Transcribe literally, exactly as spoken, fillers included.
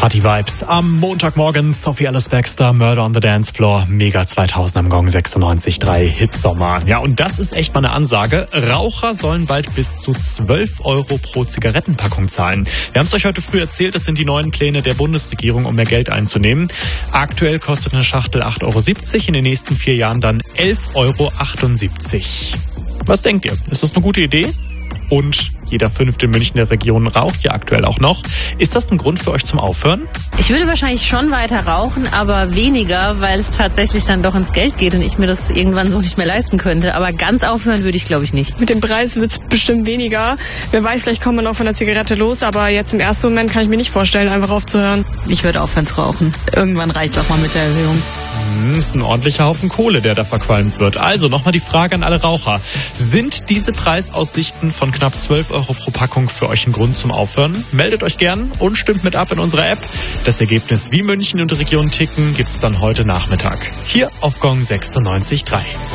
Party-Vibes am Montagmorgen. Sophie Ellis-Bextor, Murder on the Dance Floor, Mega zweitausend am Gong sechsundneunzig Komma drei Hitsommer. Ja, und das ist echt mal eine Ansage. Raucher sollen bald bis zu zwölf Euro pro Zigarettenpackung zahlen. Wir haben es euch heute früh erzählt, das sind die neuen Pläne der Bundesregierung, um mehr Geld einzunehmen. Aktuell kostet eine Schachtel acht Euro siebzig, in den nächsten vier Jahren dann elf Euro achtundsiebzig. Was denkt ihr? Ist das eine gute Idee? Und jeder fünfte in München der Region raucht ja aktuell auch noch. Ist das ein Grund für euch zum Aufhören? Ich würde wahrscheinlich schon weiter rauchen, aber weniger, weil es tatsächlich dann doch ins Geld geht und ich mir das irgendwann so nicht mehr leisten könnte. Aber ganz aufhören würde ich, glaube ich, nicht. Mit dem Preis wird es bestimmt weniger. Wer weiß, vielleicht kommt man auch von der Zigarette los, aber jetzt im ersten Moment kann ich mir nicht vorstellen, einfach aufzuhören. Ich würde aufhören zu rauchen. Irgendwann reicht es auch mal mit der Erhöhung. Hm, ist ein ordentlicher Haufen Kohle, der da verqualmt wird. Also nochmal die Frage an alle Raucher. Sind diese Preisaussichten von knapp zwölf Euro pro Packung für euch ein Grund zum Aufhören? Meldet euch gern und stimmt mit ab in unserer App. Das Ergebnis, wie München und die Region ticken, gibt's dann heute Nachmittag. Hier auf Gong sechsundneunzig Komma drei.